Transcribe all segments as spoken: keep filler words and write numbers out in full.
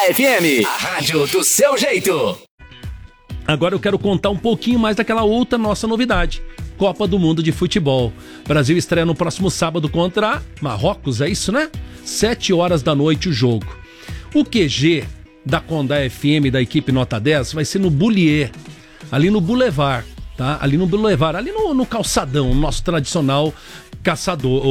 F M, a rádio do seu jeito. Agora eu quero contar um pouquinho mais daquela outra nossa novidade. Copa do Mundo de Futebol. Brasil estreia no próximo sábado contra Marrocos, é isso, né? Sete horas da noite o jogo. O Q G da Condá F M, da equipe Nota dez, vai ser no Bullier, ali no Boulevard, tá? Ali no Boulevard, ali no, no calçadão, nosso tradicional caçador,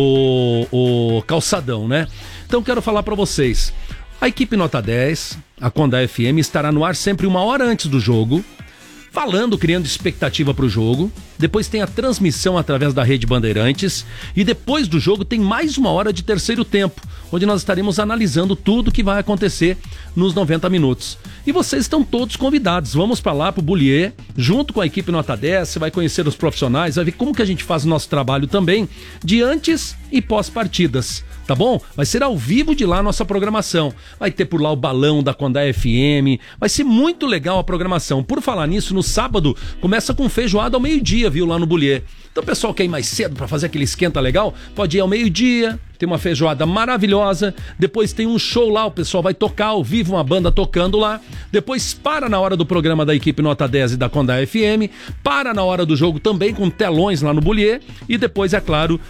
o, o calçadão, né? Então quero falar pra vocês. A equipe Nota dez, a Condá F M, estará no ar sempre uma hora antes do jogo, falando, criando expectativa para o jogo. Depois tem a transmissão através da Rede Bandeirantes. E depois do jogo tem mais uma hora de terceiro tempo, onde nós estaremos analisando tudo o que vai acontecer nos noventa minutos. E vocês estão todos convidados. Vamos para lá, para o Bullier, junto com a equipe Nota dez. Você vai conhecer os profissionais, vai ver como que a gente faz o nosso trabalho também, de antes e pós-partidas. Tá bom? Vai ser ao vivo de lá a nossa programação. Vai ter por lá o balão da Condá F M. Vai ser muito legal a programação. Por falar nisso, no sábado começa com feijoada ao meio-dia, viu? Lá no Bullier. Então o pessoal quer ir mais cedo para fazer aquele esquenta legal? Pode ir ao meio-dia. Tem uma feijoada maravilhosa. Depois tem um show lá, o pessoal vai tocar ao vivo, uma banda tocando lá. Depois para na hora do programa da equipe Nota dez e da Condá F M. Para na hora do jogo também com telões lá no Bullier. E depois, é claro,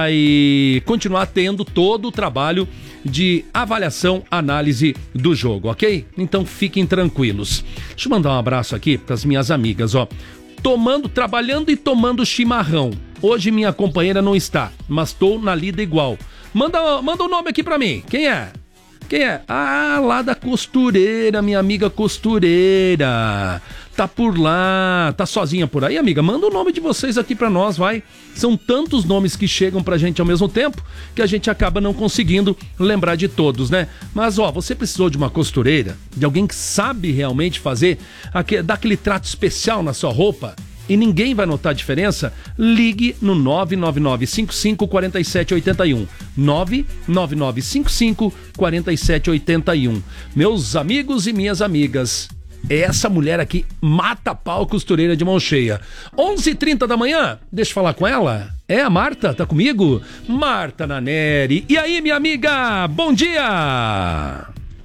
vai continuar tendo todo o trabalho de avaliação, análise do jogo, ok? Então fiquem tranquilos. Deixa eu mandar um abraço aqui para as minhas amigas, ó. Tomando, trabalhando e tomando chimarrão. Hoje minha companheira não está, mas estou na lida igual. Manda, manda o nome aqui pra mim. Quem é? Quem é? Ah, lá da costureira, minha amiga costureira. Tá por lá. Tá sozinha por aí, amiga? Manda o nome de vocês aqui pra nós, vai. São tantos nomes que chegam pra gente ao mesmo tempo que a gente acaba não conseguindo lembrar de todos, né? Mas, ó, você precisou de uma costureira, de alguém que sabe realmente fazer, dar aquele trato especial na sua roupa, e ninguém vai notar a diferença? Ligue no nove nove nove cinco cinco quatro sete oito um. nove nove nove cinco cinco quatro sete oito um. Meus amigos e minhas amigas, essa mulher aqui mata pau, costureira de mão cheia. onze e trinta da manhã, deixa eu falar com ela. É a Marta, tá comigo? Marta Naneri. E aí, minha amiga, bom dia!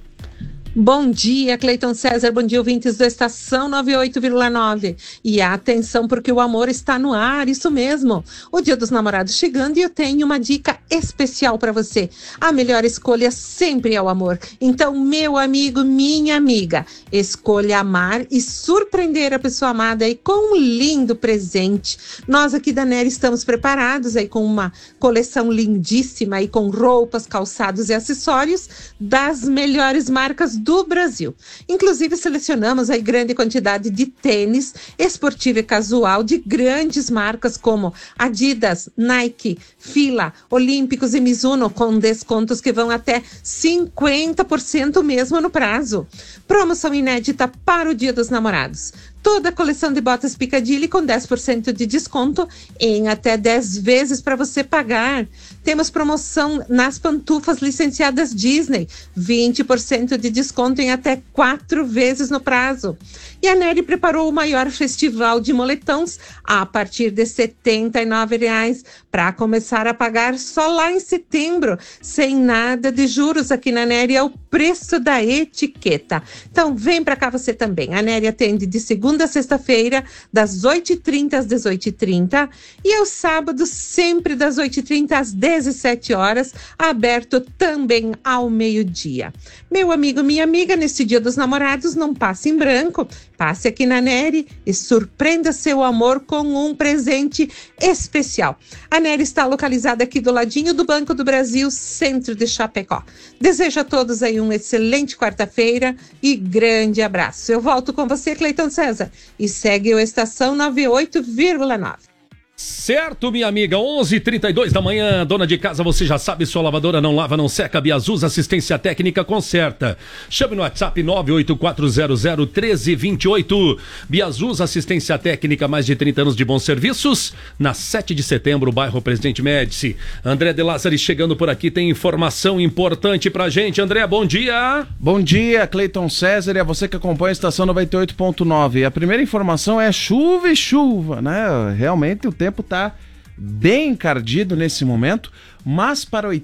Bom dia, Cleiton César, bom dia, ouvintes da Estação noventa e oito vírgula nove. E atenção, porque o amor está no ar, isso mesmo. O Dia dos Namorados chegando e eu tenho uma dica especial para você. A melhor escolha sempre é o amor. Então, meu amigo, minha amiga, escolha amar e surpreender a pessoa amada aí com um lindo presente. Nós aqui da Nery estamos preparados aí com uma coleção lindíssima aí com roupas, calçados e acessórios das melhores marcas do Brasil. Inclusive selecionamos aí grande quantidade de tênis esportivo e casual de grandes marcas como Adidas, Nike, Fila, Olímpicos e Mizuno, com descontos que vão até cinquenta por cento mesmo no prazo. Promoção inédita para o Dia dos Namorados. Toda a coleção de botas Piccadilly com dez por cento de desconto em até dez vezes para você pagar. Temos promoção nas pantufas licenciadas Disney, vinte por cento de desconto em até quatro vezes no prazo. E a Nery preparou o maior festival de moletons a partir de setenta e nove reais para começar a pagar só lá em setembro, sem nada de juros. Aqui na Nery é o preço da etiqueta. Então vem para cá você também. A Nery atende de segunda a sexta-feira, das oito e trinta às dezoito e trinta, e aos sábados sempre das oito e trinta às dezessete horas, aberto também ao meio-dia. Meu amigo, minha amiga, neste Dia dos Namorados, não passe em branco. Passe aqui na Nery e surpreenda seu amor com um presente especial. A Nery está localizada aqui do ladinho do Banco do Brasil, centro de Chapecó. Desejo a todos aí uma excelente quarta-feira e grande abraço. Eu volto com você, Cleiton César, e segue o Estação noventa e oito vírgula nove. Certo, minha amiga, onze e trinta e dois da manhã, dona de casa, você já sabe, sua lavadora não lava, não seca, Biazuz Assistência Técnica conserta. Chame no WhatsApp nove oito quatro zero zero um três dois oito. Biazuz Assistência Técnica, mais de trinta anos de bons serviços, na sete de setembro, bairro Presidente Médici. André de Lázari chegando por aqui, tem informação importante pra gente. André, bom dia. Bom dia, Cleiton César, e a você que acompanha a Estação noventa e oito ponto nove. A primeira informação é chuva e chuva, né? Realmente o tempo O tempo está bem encardido nesse momento, mas para